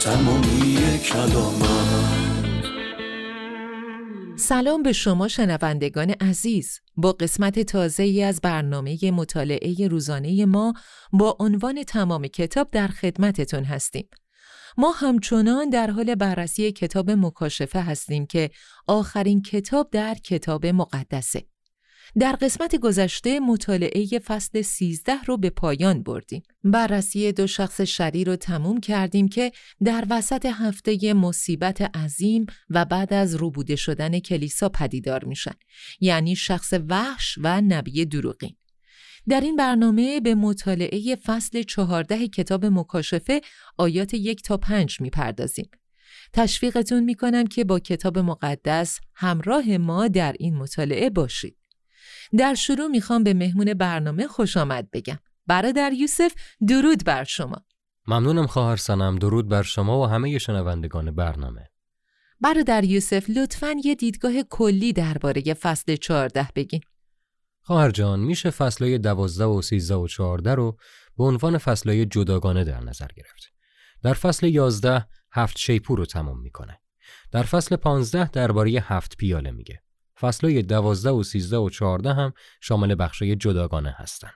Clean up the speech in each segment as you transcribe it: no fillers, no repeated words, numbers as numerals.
تمامی کلامم. سلام به شما شنوندگان عزیز. با قسمت تازه‌ای از برنامه مطالعه روزانه ما با عنوان تمام کتاب در خدمتتون هستیم. ما همچنان در حال بررسی کتاب مکاشفه هستیم که آخرین کتاب در کتاب مقدسه. در قسمت گذشته مطالعه فصل 13 رو به پایان بردیم. بررسی دو شخص شریر رو تموم کردیم که در وسط هفته مصیبت عظیم و بعد از روبوده شدن کلیسا پدیدار میشن، یعنی شخص وحش و نبی دروغین. در این برنامه به مطالعه فصل 14 کتاب مکاشفه آیات 1 تا 5 میپردازیم. تشویقتون میکنم که با کتاب مقدس همراه ما در این مطالعه باشید. در شروع میخوام به مهمون برنامه خوش آمد بگم. برادر یوسف، درود بر شما. ممنونم خواهر سنم. درود بر شما و همه شنوندگان برنامه. برادر یوسف، لطفاً یه دیدگاه کلی درباره فصل 14 بگین. خواهر جان، میشه فصلای 12 و 13 و 14 رو به عنوان فصلای جداگانه در نظر گرفت. در فصل 11 7 شیپور رو تمام میکنه. در فصل 15 درباره 7 پیاله میگه. فصلای 12 و 13 و 14 هم شامل بخشای جداگانه هستن.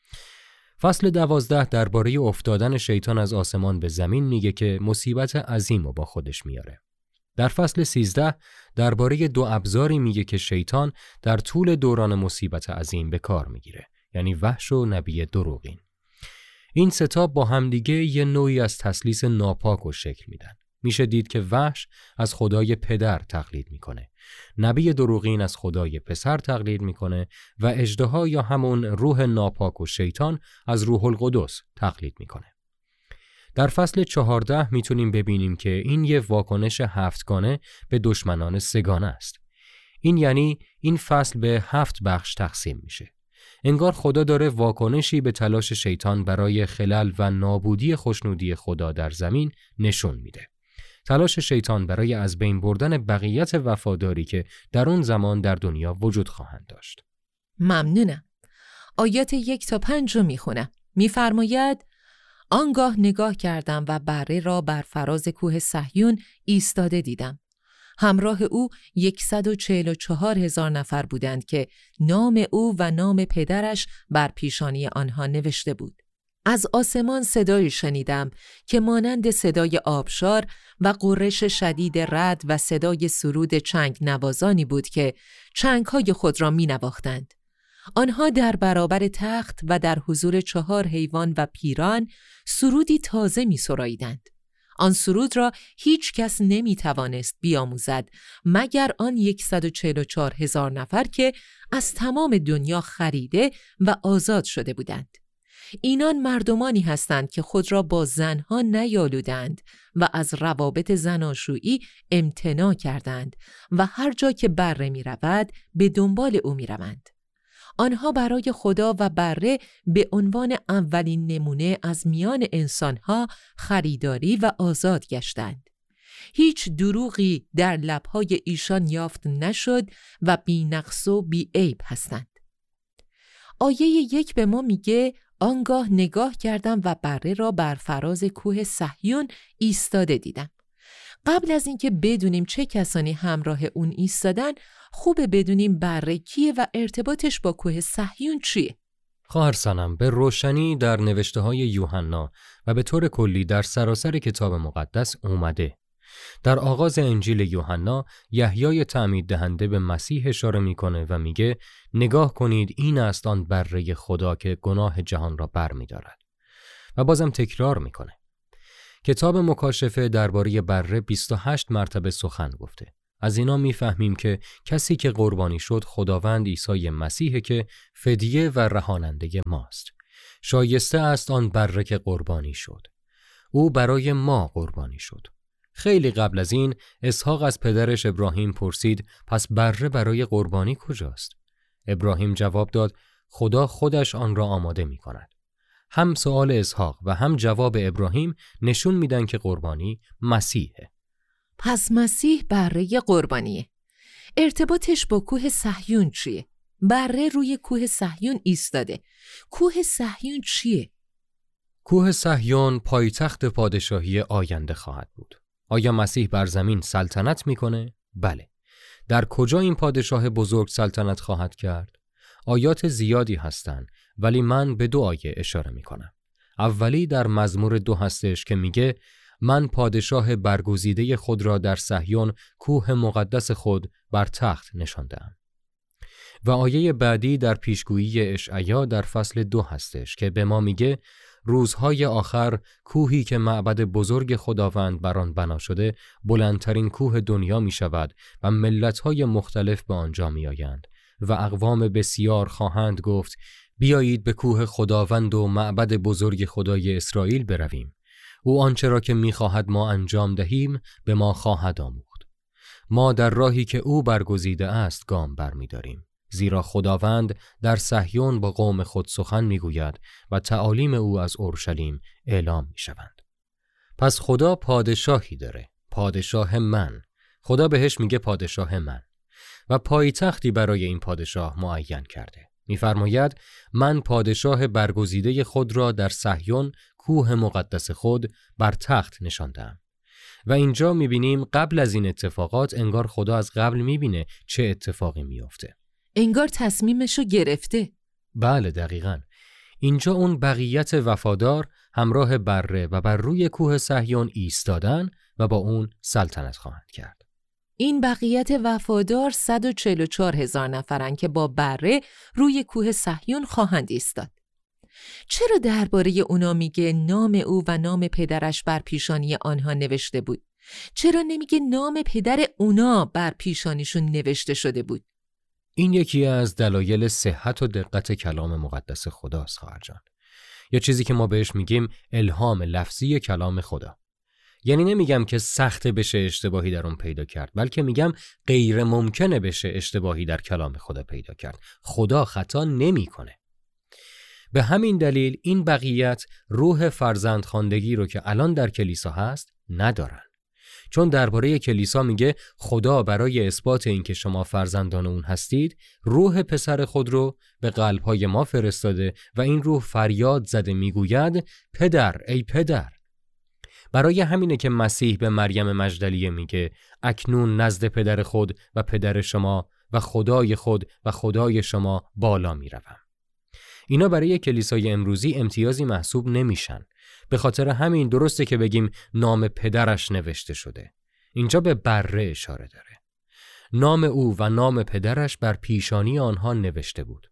فصل 12 درباره افتادن شیطان از آسمان به زمین میگه که مصیبت عظیم رو با خودش میاره. در فصل 13 درباره دو ابزاری میگه که شیطان در طول دوران مصیبت عظیم به کار میگیره، یعنی وحش و نبی دروغین. این سه با همدیگه یه نوعی از تثلیث ناپاک رو شکل میدن. میشه دید که وحش از خدای پدر تقلید میکنه، نبی دروغین از خدای پسر تقلید میکنه و اژدها یا همون روح ناپاک و شیطان از روح القدس تقلید میکنه. در فصل 14 میتونیم ببینیم که این یه واکنش هفتگانه به دشمنان سگانه است. این یعنی این فصل به 7 بخش تقسیم میشه. انگار خدا داره واکنشی به تلاش شیطان برای خلل و نابودی خوشنودی خدا در زمین نشون میده. تلاش شیطان برای از بین بردن بقیت وفاداری که در اون زمان در دنیا وجود خواهند داشت. ممنونم. آیات 1 تا 5 رو میخونم. میفرماید: آنگاه نگاه کردم و بره را بر فراز کوه صهیون ایستاده دیدم. همراه او 144,000 نفر بودند که نام او و نام پدرش بر پیشانی آنها نوشته بود. از آسمان صدایی شنیدم که مانند صدای آبشار و غرش شدید رعد و صدای سرود چنگ نوازانی بود که چنگ‌های خود را می‌نواختند. آنها در برابر تخت و در حضور 4 حیوان و پیران سرودی تازه می‌سراییدند. آن سرود را هیچ کس نمی‌توانست بیاموزد مگر آن 144,000 نفر که از تمام دنیا خریده و آزاد شده بودند. اینان مردمانی هستند که خود را با زنها نیالودند و از روابط زناشویی امتناع کردند و هر جا که بره می رود به دنبال او می روند. آنها برای خدا و بره به عنوان اولین نمونه از میان انسانها خریداری و آزاد گشتند. هیچ دروغی در لبهای ایشان یافت نشد و بی نقص و بی عیب هستند. آیه 1 به ما میگه: آنگاه نگاه کردم و بره را بر فراز کوه صهیون ایستاده دیدم. قبل از اینکه بدونیم چه کسانی همراه اون ایستادن، خوبه بدونیم بره کیه و ارتباطش با کوه صهیون چیه. خواهر سنم، به روشنی در نوشته‌های یوحنا و به طور کلی در سراسر کتاب مقدس اومده. در آغاز انجیل یوحنا، یحیای تعمید دهنده به مسیح اشاره میکنه و میگه: نگاه کنید، این است آن بره خدا که گناه جهان را بر می‌دارد. و بازم تکرار میکنه. کتاب مکاشفه درباره بره 28 مرتبه سخن گفته. از اینا میفهمیم که کسی که قربانی شد خداوند عیسی مسیحه که فدیه و رهاننده ماست. شایسته است آن بره که قربانی شد. او برای ما قربانی شد. خیلی قبل از این اسحاق از پدرش ابراهیم پرسید: پس بره برای قربانی کجاست؟ ابراهیم جواب داد: خدا خودش آن را آماده می کند. هم سوال اسحاق و هم جواب ابراهیم نشون میدن که قربانی مسیحه. پس مسیح بره قربانیه. ارتباطش با کوه صهیون چیه؟ بره روی کوه صهیون ایستاده. کوه صهیون چیه؟ کوه صهیون پایتخت پادشاهی آینده خواهد بود. آیا مسیح بر زمین سلطنت میکنه؟ بله. در کجا این پادشاه بزرگ سلطنت خواهد کرد؟ آیات زیادی هستند، ولی من به 2 آیه اشاره میکنم. اولی در مزمور 2 هستش که میگه من پادشاه برگزیده خود را در صهیون کوه مقدس خود بر تخت نشاندم. و آیه بعدی در پیشگویی اشعیا در فصل 2 هستش که به ما میگه روزهای آخر کوهی که معبد بزرگ خداوند بر آن بنا شده بلندترین کوه دنیا می شود و ملت‌های مختلف به آنجا می آیند و اقوام بسیار خواهند گفت بیایید به کوه خداوند و معبد بزرگ خدای اسرائیل برویم. او آنچه را که می خواهد ما انجام دهیم به ما خواهد آموخت. ما در راهی که او برگزیده است گام برمی داریم. زیرا خداوند در صهیون با قوم خود سخن میگوید و تعالیم او از اورشلیم اعلام میشوند. پس خدا پادشاهی داره، پادشاه من. خدا بهش میگه پادشاه من و پایتختی برای این پادشاه معین کرده. میفرماید من پادشاه برگزیده خود را در صهیون کوه مقدس خود بر تخت نشاندم. و اینجا میبینیم قبل از این اتفاقات انگار خدا از قبل میبینه چه اتفاقی میفته. انگار تصمیمشو گرفته. بله دقیقاً. اینجا اون بقیت وفادار همراه بره و بر روی کوه صهیون ایستادن و با اون سلطنت خواهند کرد. این بقیت وفادار 144,000 نفرن که با بره روی کوه صهیون خواهند ایستاد. چرا درباره اونا میگه نام او و نام پدرش بر پیشانی آنها نوشته بود؟ چرا نمیگه نام پدر اونا بر پیشانیشون نوشته شده بود؟ این یکی از دلایل صحت و دقت کلام مقدس خداست خواهر جان. یا چیزی که ما بهش میگیم الهام لفظی کلام خدا. یعنی نمیگم که سخته بشه اشتباهی در اون پیدا کرد، بلکه میگم غیر ممکنه بشه اشتباهی در کلام خدا پیدا کرد. خدا خطا نمیکنه. به همین دلیل این بقیت روح فرزندخواندگی رو که الان در کلیسا هست ندارن. چون درباره کلیسا میگه خدا برای اثبات اینکه شما فرزندان اون هستید روح پسر خود رو به قلب‌های ما فرستاده و این روح فریاد زده میگوید پدر ای پدر. برای همینه که مسیح به مریم مجدلیه میگه اکنون نزد پدر خود و پدر شما و خدای خود و خدای شما بالا میروم. اینا برای کلیسای امروزی امتیازی محسوب نمیشن. به خاطر همین درسته که بگیم نام پدرش نوشته شده. اینجا به بره اشاره داره. نام او و نام پدرش بر پیشانی آنها نوشته بود.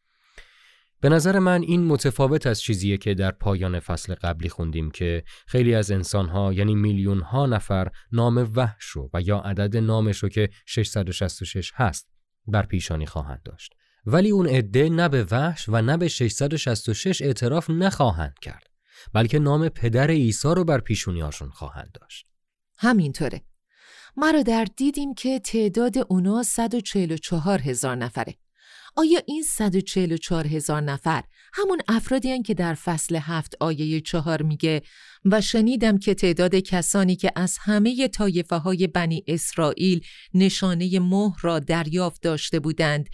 به نظر من این متفاوت از چیزیه که در پایان فصل قبلی خوندیم که خیلی از انسانها یعنی میلیون‌ها نفر نام وحش رو و یا عدد نامش رو که 666 هست بر پیشانی خواهند داشت. ولی اون عده نه به وحش و نه به 666 اعتراف نخواهند کرد، بلکه نام پدر عیسی رو بر پیشونیاشون خواهند داشت. همینطوره. ما رو دیدیم که تعداد اونا 144,000 نفره. آیا این 144,000 نفر همون افرادی هستند که در فصل 7 آیه 4 میگه و شنیدم که تعداد کسانی که از همه طایفه های بنی اسرائیل نشانه مهر را دریافت داشته بودند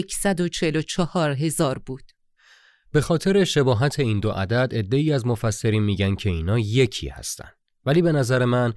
144,000 بود؟ به خاطر شباهت این دو عدد عده‌ای از مفسرین میگن که اینا یکی هستن. ولی به نظر من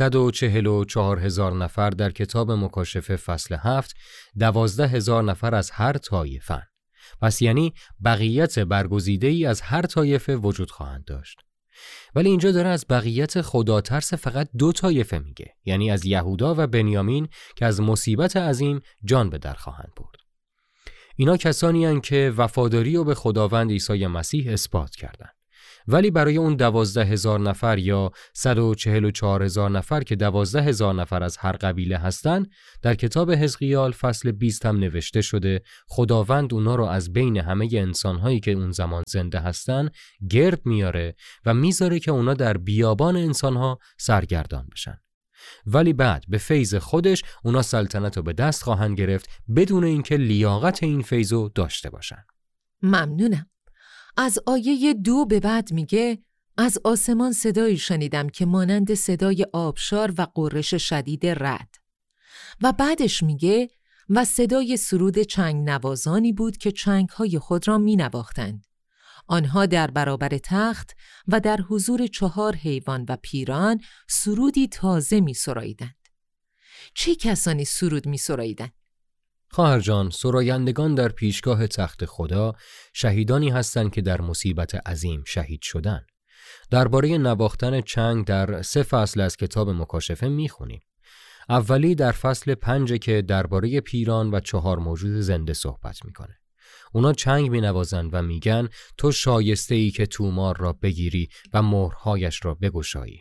144,000 نفر در کتاب مکاشفه فصل 7 12,000 نفر از هر طایفه. پس یعنی بقیت برگزیده‌ای از هر طایفه وجود خواهند داشت. ولی اینجا داره از بقیت خداترس فقط 2 طایفه میگه، یعنی از یهودا و بنیامین که از مصیبت عظیم جان به در خواهند برد. اینا کسانی هستند که وفاداری رو به خداوند عیسی مسیح اثبات کردند. ولی برای اون 12,000 نفر یا 144,000 نفر که 12,000 نفر از هر قبیله هستن در کتاب حزقیال فصل 20 هم نوشته شده خداوند اونا رو از بین همه انسانهایی که اون زمان زنده هستن گرد میاره و میذاره که اونا در بیابان انسانها سرگردان بشن. ولی بعد به فیض خودش اونا سلطنت رو به دست خواهند گرفت بدون اینکه لیاقت این فیض رو داشته باشن. ممنونم. از آیه 2 به بعد میگه از آسمان صدایی شنیدم که مانند صدای آبشار و غرش شدید رعد. و بعدش میگه و صدای سرود چنگ نوازانی بود که چنگهای خود را می نواختند. آنها در برابر تخت و در حضور 4 حیوان و پیران سرودی تازه می سراییدند. چه کسانی سرود می سراییدند؟ خواهر جان، سرایندگان در پیشگاه تخت خدا شهیدانی هستند که در مصیبت عظیم شهید شدند. درباره نواختن چنگ در 3 فصل از کتاب مکاشفه میخونیم. اولی در فصل 5 که درباره پیران و 4 موجود زنده صحبت میکنه. اونا چنگ مینوازند و میگن تو شایسته ای که تومار را بگیری و مهرهایش را بگشایی.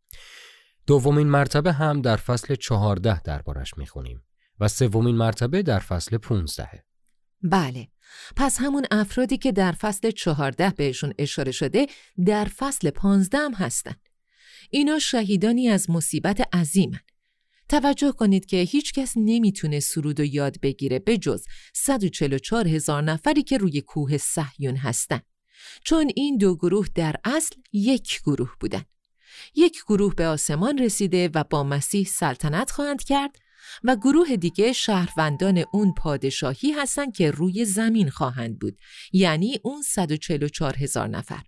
دومین مرتبه هم در فصل 14 دربارش میخونیم و سومین مرتبه در فصل 15. بله، پس همون افرادی که در فصل 14 بهشون اشاره شده در فصل 15 هم هستن. اینا شهیدانی از مصیبت عظیمن. توجه کنید که هیچ کس نمیتونه سرود و یاد بگیره به جز 144,000 نفری که روی کوه صهیون هستن. چون این 2 گروه در اصل یک گروه بودن. یک گروه به آسمان رسیده و با مسیح سلطنت خواهند کرد و گروه دیگه شهروندان اون پادشاهی هستن که روی زمین خواهند بود، یعنی اون 144,000 نفر.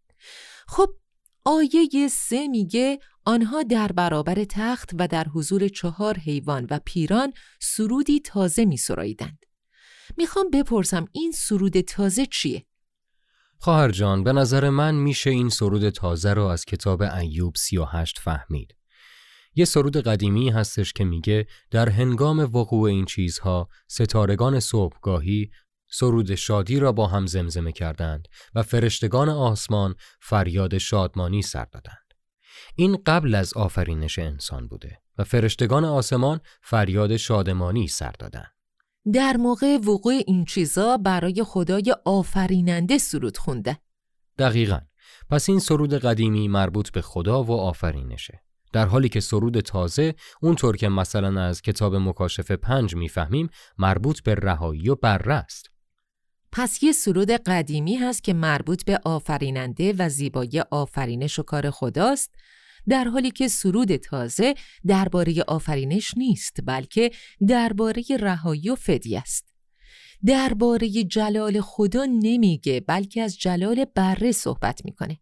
خب آیه 3 میگه آنها در برابر تخت و در حضور 4 حیوان و پیران سرودی تازه می سراییدند. میخوام بپرسم این سرود تازه چیه؟ خواهر جان، به نظر من میشه این سرود تازه رو از کتاب ایوب 38 فهمید. یه سرود قدیمی هستش که میگه در هنگام وقوع این چیزها ستارگان صبحگاهی سرود شادی را با هم زمزمه کردند و فرشتگان آسمان فریاد شادمانی سر دادند. این قبل از آفرینش انسان بوده و فرشتگان آسمان فریاد شادمانی سر دادند. در موقع وقوع این چیزا برای خدای آفریننده سرود خونده. دقیقاً. پس این سرود قدیمی مربوط به خدا و آفرینشه. در حالی که سرود تازه اونطور که مثلا از کتاب مکاشفه 5 میفهمیم مربوط به رهایی و بره است. پس یه سرود قدیمی هست که مربوط به آفریننده و زیبایی آفرینش و کار خداست، در حالی که سرود تازه درباره آفرینش نیست، بلکه درباره رهایی و فدیه است. درباره جلال خدا نمیگه، بلکه از جلال بره صحبت میکنه.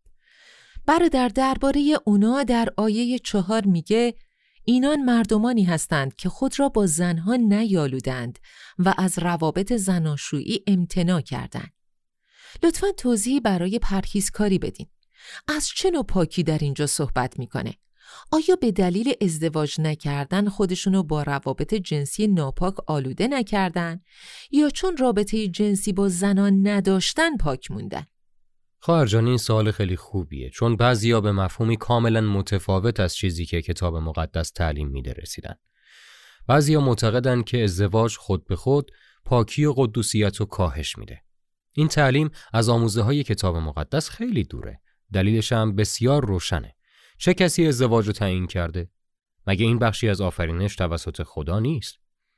برادر، درباره اونا در آیه 4 میگه اینان مردمانی هستند که خود را با زنها نیالودند و از روابط زناشویی امتناع کردند. لطفاً توضیحی برای پرهیزکاری بدین. از چه نوع پاکی در اینجا صحبت میکنه؟ آیا به دلیل ازدواج نکردن خودشونو با روابط جنسی ناپاک آلوده نکردن یا چون رابطه جنسی با زنان نداشتن پاک موندن؟ خواهر جان، این سوال خیلی خوبیه، چون بعضیا به مفهومی کاملا متفاوت از چیزی که کتاب مقدس تعلیم میده رسیدن. بعضیا معتقدن که ازدواج خود به خود پاکی و قدوسیت رو کاهش میده. این تعلیم از آموزه‌های کتاب مقدس خیلی دوره. دلیلش هم بسیار روشنه. چه کسی ازدواج رو تعیین کرده؟ مگه این بخشی از آفرینش توسط خدا نیست؟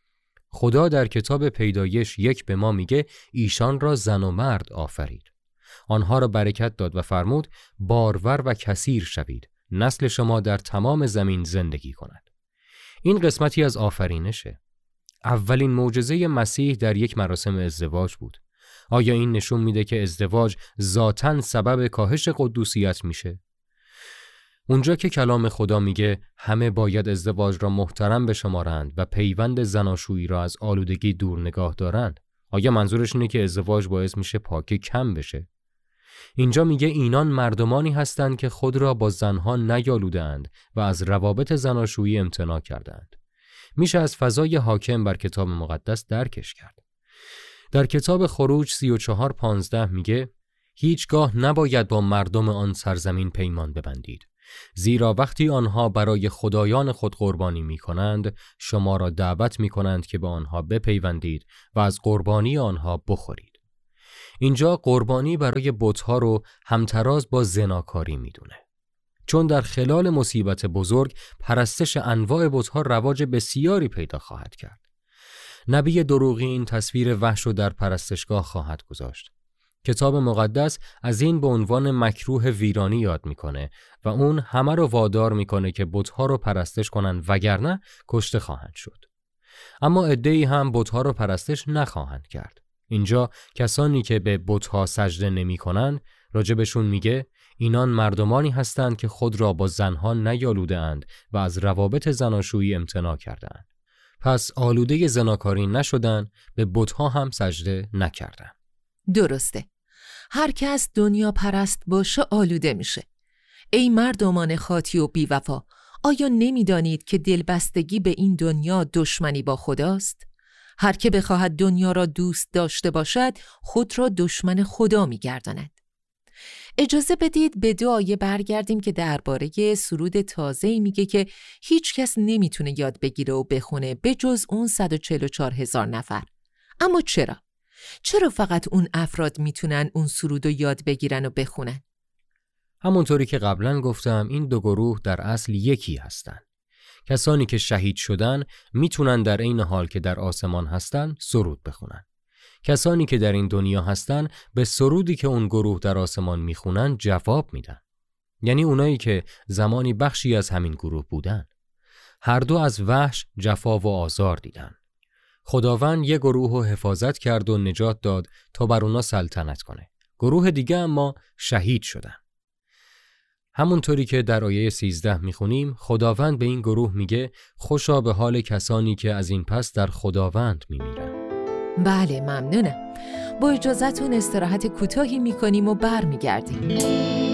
خدا در کتاب پیدایش 1 به ما میگه ایشان را زن و مرد آفرید. آنها را برکت داد و فرمود بارور و کثیر شوید، نسل شما در تمام زمین زندگی کند. این قسمتی از آفرینشه. اولین معجزه مسیح در یک مراسم ازدواج بود. آیا این نشون میده که ازدواج ذاتاً سبب کاهش قدوسیت میشه؟ اونجا که کلام خدا میگه همه باید ازدواج را محترم بشمارند و پیوند زناشویی را از آلودگی دور نگاه دارند، آیا منظورش اینه که ازدواج باعث میشه پاکی کم بشه؟ اینجا میگه اینان مردمانی هستند که خود را با زنها نیالودند و از روابط زناشویی امتناع کردند. میشه از فضای حاکم بر کتاب مقدس درکش کرد. در کتاب خروج 34:15 میگه هیچگاه نباید با مردم آن سرزمین پیمان ببندید، زیرا وقتی آنها برای خدایان خود قربانی میکنند شما را دعوت میکنند که به آنها بپیوندید و از قربانی آنها بخورید. اینجا قربانی برای بت‌ها رو همتراز با زناکاری میدونه، چون در خلال مصیبت بزرگ پرستش انواع بت‌ها رواج بسیاری پیدا خواهد کرد. نبی دروغی این تصویر وحش رو در پرستشگاه خواهد گذاشت. کتاب مقدس از این به عنوان مکروه ویرانی یاد میکنه و اون همه رو وادار میکنه که بت‌ها رو پرستش کنن، وگرنه کشته خواهند شد. اما عده‌ای هم بت‌ها رو پرستش نخواهند کرد. اینجا کسانی که به بت‌ها سجده نمی‌کنند راجبشون میگه اینان مردمانی هستند که خود را با زنها نیالوده‌اند و از روابط زناشویی امتناع کرده‌اند. پس آلوده زناکاری نشدن، به بت‌ها هم سجده نکردن. درسته. هر کس دنیا پرست باشه آلوده میشه. ای مردمان خاطی و بی‌وفا، آیا نمیدانید که دلبستگی به این دنیا دشمنی با خداست؟ هر که بخواهد دنیا را دوست داشته باشد خود را دشمن خدا می‌گرداند. اجازه بدید به 2 آیه برگردیم که درباره سرود تازه‌ای میگه که هیچ کس نمیتونه یاد بگیره و بخونه به جز اون 144,000 نفر. اما چرا؟ چرا فقط اون افراد میتونن اون سرود رو یاد بگیرن و بخونن؟ همونطوری که قبلا گفتم این 2 گروه در اصل یکی هستن. کسانی که شهید شدن میتونن در این حال که در آسمان هستن سرود بخونن. کسانی که در این دنیا هستن به سرودی که اون گروه در آسمان میخونن جواب میدن. یعنی اونایی که زمانی بخشی از همین گروه بودن. هر دو از وحش جفا و آزار دیدن. خداوند یک گروه رو حفاظت کرد و نجات داد تا بر اونا سلطنت کنه. گروه دیگه اما شهید شدن. همونطوری که در آیه 13 میخونیم خداوند به این گروه میگه خوشا به حال کسانی که از این پس در خداوند میمیرن. بله ممنونم. با اجازهتون استراحت کوتاهی میکنیم و برمیگردیم.